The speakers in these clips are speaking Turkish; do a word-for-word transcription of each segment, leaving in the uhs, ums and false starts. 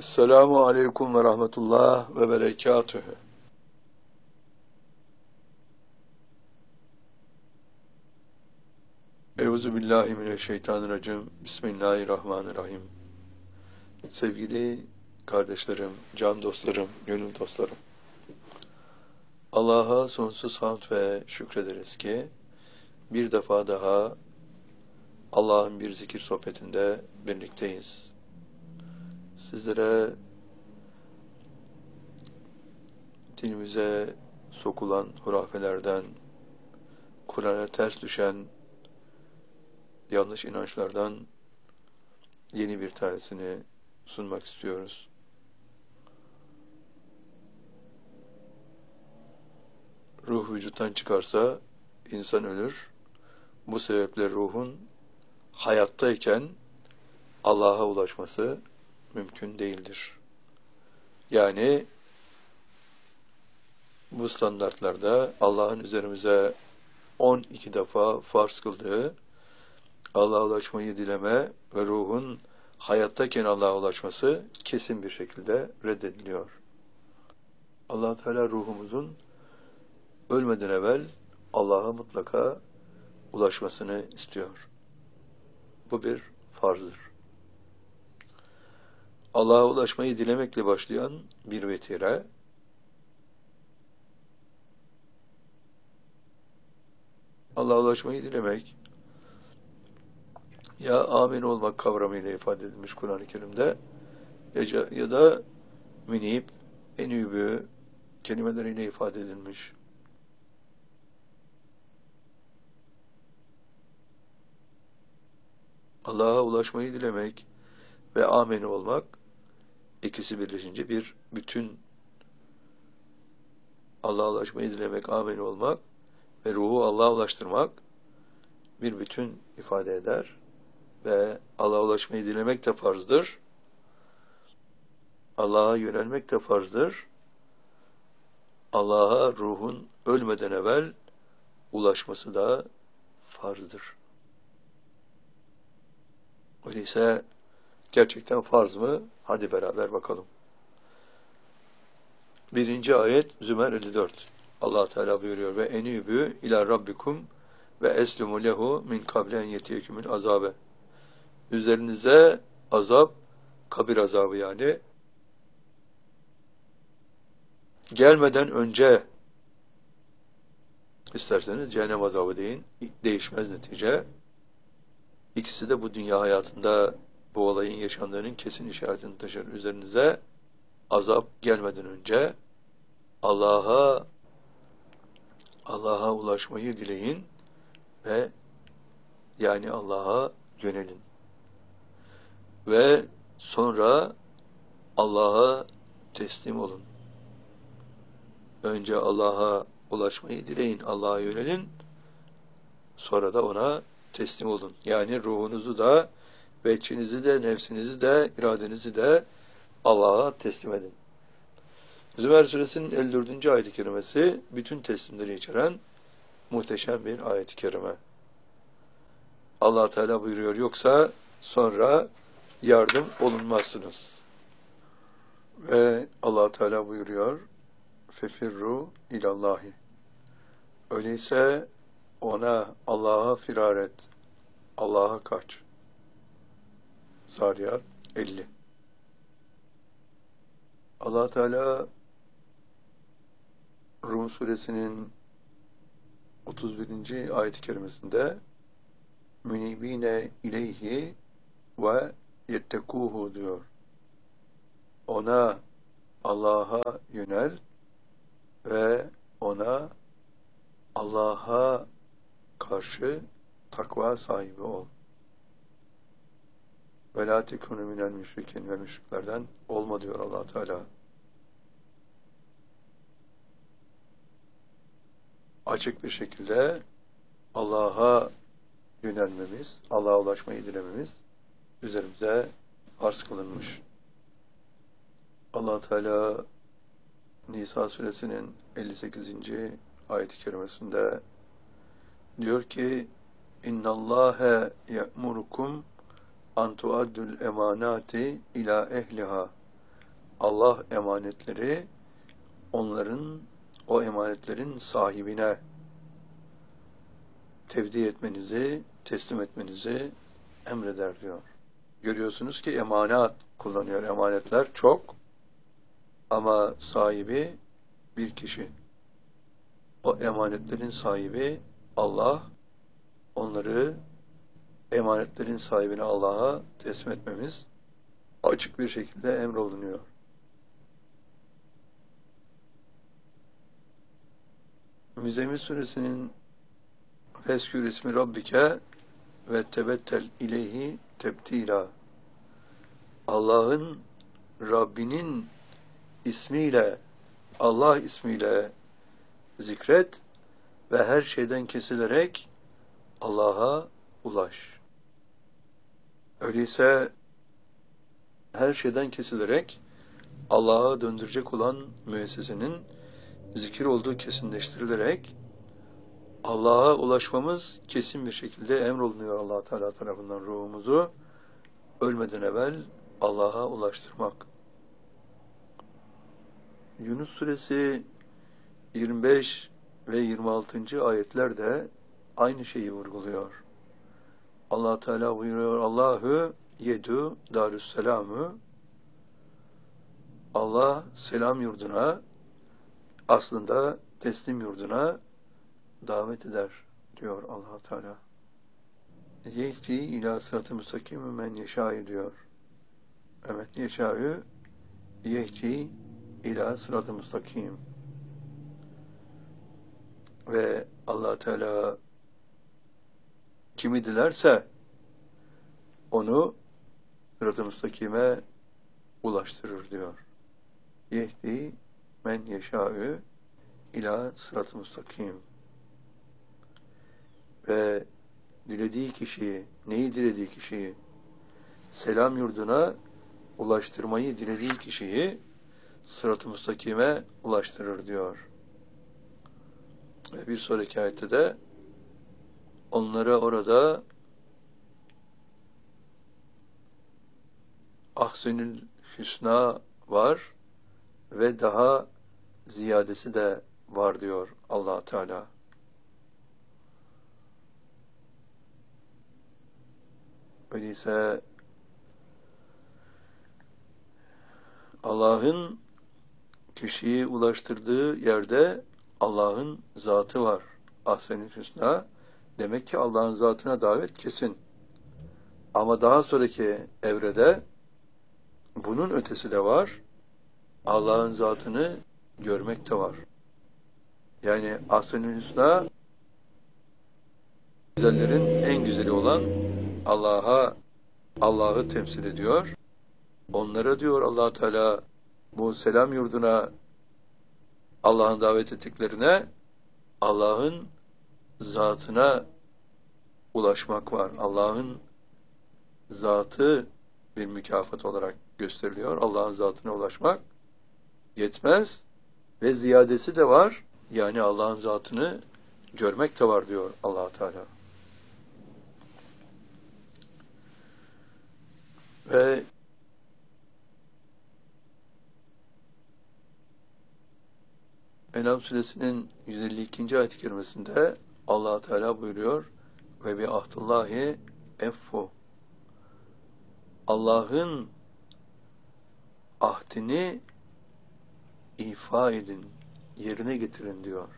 Selamu aleyküm ve rahmetullah ve berekatühü. Euzubillahimineşşeytanirracim. Bismillahirrahmanirrahim. Sevgili kardeşlerim, can dostlarım, gönül dostlarım. Allah'a sonsuz hamd ve şükrederiz ki bir defa daha Allah'ın bir zikir sohbetinde birlikteyiz. Sizlere dinimize sokulan hurafelerden, Kur'an'a ters düşen yanlış inançlardan yeni bir tanesini sunmak istiyoruz. Ruh vücuttan çıkarsa insan ölür. Bu sebeple ruhun hayattayken Allah'a ulaşması mümkün değildir. Yani bu standartlarda Allah'ın üzerimize on iki defa farz kıldığı Allah'a ulaşmayı dileme ve ruhun hayattayken Allah'a ulaşması kesin bir şekilde reddediliyor. Allah Teala ruhumuzun ölmeden evvel Allah'a mutlaka ulaşmasını istiyor. Bu bir farzdır. Allah'a ulaşmayı dilemekle başlayan bir vetire, Allah'a ulaşmayı dilemek, ya amin olmak kavramıyla ifade edilmiş Kur'an-ı Kerim'de, ya, ya da minib, enübü kelimeleriyle ifade edilmiş. Allah'a ulaşmayı dilemek ve amin olmak, ikisi birleşince bir bütün. Allah'a ulaşmayı dilemek, amin olmak ve ruhu Allah'a ulaştırmak bir bütün ifade eder. Ve Allah'a ulaşmayı dilemek de farzdır. Allah'a yönelmek de farzdır. Allah'a ruhun ölmeden evvel ulaşması da farzdır. Öyleyse gerçekten farz mı? Hadi beraber bakalım. Birinci ayet Zümer elli dört. Allah Teala buyuruyor ve enübü ila rabbikum ve eslimu lehu min kablen yetiyekümül azabe. Üzerinize azap, kabir azabı yani, gelmeden önce, isterseniz cehennem azabı deyin, değişmez netice. İkisi de bu dünya hayatında bu olayın yaşandığının kesin işaretini taşır. Üzerinize azap gelmeden önce Allah'a Allah'a ulaşmayı dileyin ve yani Allah'a yönelin. Ve sonra Allah'a teslim olun. Önce Allah'a ulaşmayı dileyin, Allah'a yönelin, sonra da ona teslim olun. Yani ruhunuzu da, veçhinizi de, nefsinizi de, iradenizi de Allah'a teslim edin. Zümer suresinin elli dördüncü ayet-i kerimesi bütün teslimleri içeren muhteşem bir ayet-i kerime. Allah Teala buyuruyor, yoksa sonra yardım olunmazsınız. Ve Allah Teala buyuruyor, fefirru ilallahi. Öyleyse ona, Allah'a firar et. Allah'a kaç. Zariyat elli. Allah Teala Rum suresinin otuz birinci ayet-i kerimesinde münibine ileyhi ve yettekuhu diyor. Ona, Allah'a yönel ve ona, Allah'a karşı takva sahibi ol. Ve la tekunu minel müşrikin ve müşriklerden olma diyor Allah Teala. Açık bir şekilde Allah'a yönelmemiz, Allah'a ulaşmayı dilememiz üzerimize farz kılınmış. Allah Teala Nisa suresinin elli sekizinci ayet-i kerimesinde diyor ki İnnallâhe ye'murukum an tuaddul emanati ila ehliha Allah emanetleri onların, o emanetlerin sahibine tevdi etmenizi, teslim etmenizi emreder diyor. Görüyorsunuz ki emanet kullanıyor. Emanetler çok ama sahibi bir kişi. O emanetlerin sahibi Allah, onları emanetlerin sahibine Allah'a teslim etmemiz açık bir şekilde emrolunuyor. Müzzemmil suresinin Feskür ismi Rabbike ve tebettel ileyhi tebtila. Allah'ın, Rabbinin ismiyle, Allah ismiyle zikret ve her şeyden kesilerek Allah'a ulaş. Öyleyse her şeyden kesilerek Allah'a döndürecek olan müessesenin zikir olduğu kesinleştirilerek Allah'a ulaşmamız kesin bir şekilde emrolunuyor Allah Teala tarafından. Ruhumuzu ölmeden evvel Allah'a ulaştırmak. Yunus suresi yirmi beş ve yirmi altıncı ayetler de aynı şeyi vurguluyor. Allah Teala buyuruyor: Allahu yedu darüsselamü. Allah selam yurduna, aslında teslim yurduna davet eder diyor Allah Teala. Yehdi ila sırat-ı müstakim men yeşâ diyor. Evet, yeşâ'ü yehdi ila sırat-ı müstakim. Ve Allah Teala kimi dilerse onu sırat-ı müstakime ulaştırır diyor. Yehdi men yeşâ'ü ila sırat-ı müstakim. Ve dilediği kişiyi, neyi dilediği kişiyi, selam yurduna ulaştırmayı dilediği kişiyi sırat-ı müstakime ulaştırır diyor. Ve bir sonraki ayette de onlara orada ahsenül hüsna var ve daha ziyadesi de var diyor Allah Teala. Öyleyse Allah'ın kişiyi ulaştırdığı yerde Allah'ın zatı var. Ahsenül hüsna demek ki Allah'ın zatına davet kesin. Ama daha sonraki evrede bunun ötesi de var. Allah'ın zatını görmek de var. Yani ahsenül hüsna güzellerin en güzeli olan Allah'a, Allah'ı temsil ediyor. Onlara diyor Allah Teala, bu selam yurduna Allah'ın davet ettiklerine Allah'ın zatına ulaşmak var. Allah'ın zatı bir mükafat olarak gösteriliyor. Allah'ın zatına ulaşmak yetmez ve ziyadesi de var. Yani Allah'ın zatını görmek de var diyor Allah Teala. Ve En'am suresinin yüz elli ikinci ayet-i kerimesinde Allah Teala buyuruyor: ve bi ahdillahi effu. Allah'ın ahdini ifa edin, yerine getirin diyor.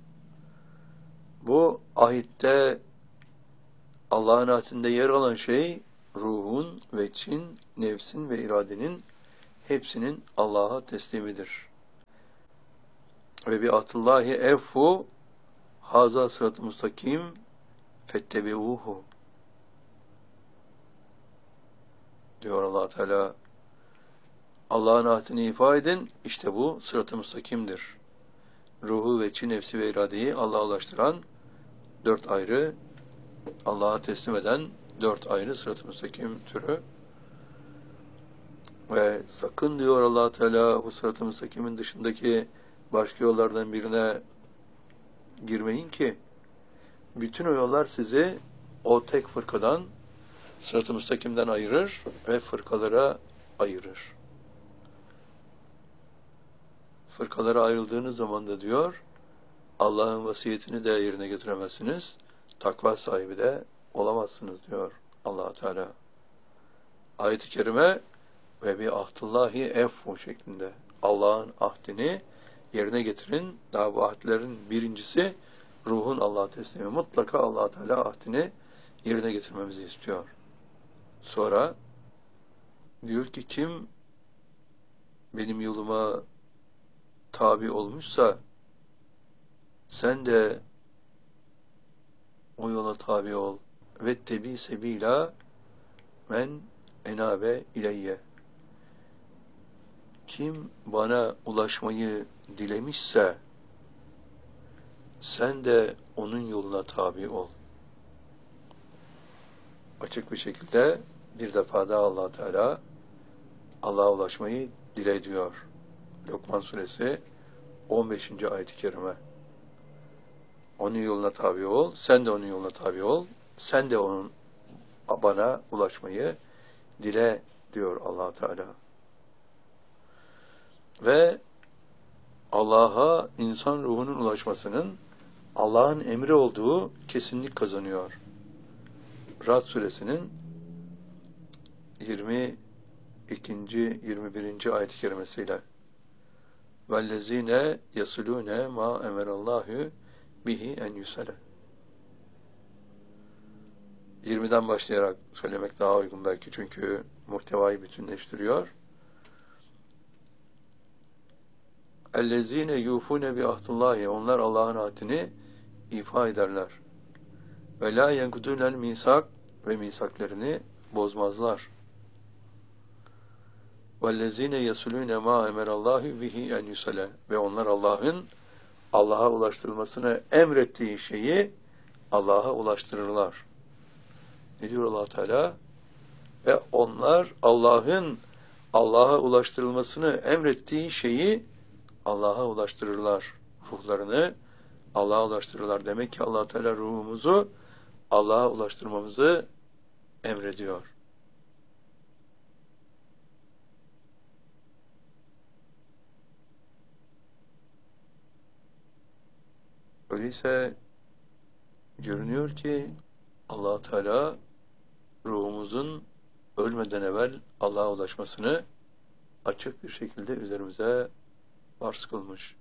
Bu ahitte Allah'ın ahdinde yer alan şey ruhun, veçin, nefsin ve iradenin hepsinin Allah'a teslimidir. Ve bi ahdillahi effu haza sırat-ı mustakim fettebi'uhu diyor Allah Teala. Allah'ın ahdini ifa edin, işte bu sırat-ı müstakimdir. Ruhu, veçi, nefsi ve iradeyi Allah'a ulaştıran dört ayrı, Allah'a teslim eden dört ayrı sırat-ı müstakim türü. Ve sakın diyor Allah Teala bu sırat-ı müstakimin dışındaki başka yollardan birine girmeyin ki bütün o yollar sizi o tek fırkadan, sırat-ı müstakimden ayırır ve fırkalara ayırır. fırkalara ayrıldığınız zaman da diyor, Allah'ın vasiyetini de yerine getiremezsiniz, takva sahibi de olamazsınız diyor Allah Teala. Ayet-i kerime ve bi ahdillahi effu şeklinde. Allah'ın ahdini yerine getirin. Daha bu ahdlerin birincisi ruhun Allah'a teslimi. Mutlaka Allah Teala ahdini yerine getirmemizi istiyor. Sonra diyor ki kim benim yoluma tabi olmuşsa sen de o yola tabi ol. Ve tebi sebila men enabe ileyye. Kim bana ulaşmayı dilemişse sen de onun yoluna tabi ol. Açık bir şekilde bir defa daha Allah Teala Allah'a ulaşmayı dile diyor. Lokman suresi on beşinci ayet-i kerime. Onun yoluna tabi ol, sen de onun yoluna tabi ol, sen de onun bana ulaşmayı dile diyor Allah Teala. Ve Allah'a insan ruhunun ulaşmasının Allah'ın emri olduğu kesinlik kazanıyor. Ra'd suresinin yirmi ikinci yirmi birinci ayet-i kerimesiyle وَالَّذ۪ينَ يَصُلُونَ مَا اَمَرَ اللّٰهُ bihi en yusale. yirmiden başlayarak söylemek daha uygun belki çünkü muhtevayı bütünleştiriyor. اَلَّذ۪ينَ يُوفُونَ بِعَهْدِ onlar Allah'ın ahdini ifa ederler. Ve la yenkudûnel misak ve misaklerini bozmazlar. وَالَّذ۪ينَ يَسُلُونَ مَا اَمَرَ اللّٰهُ bihi en yusale ve onlar Allah'ın Allah'a ulaştırılmasını emrettiği şeyi Allah'a ulaştırırlar. Ne diyor Allah Teala? Ve onlar Allah'ın Allah'a ulaştırılmasını emrettiği şeyi Allah'a ulaştırırlar. Ruhlarını Allah'a ulaştırırlar. Demek ki Allah Teala ruhumuzu Allah'a ulaştırmamızı emrediyor. Öyleyse görünüyor ki Allah Teala ruhumuzun ölmeden evvel Allah'a ulaşmasını açık bir şekilde üzerimize farz kılmış.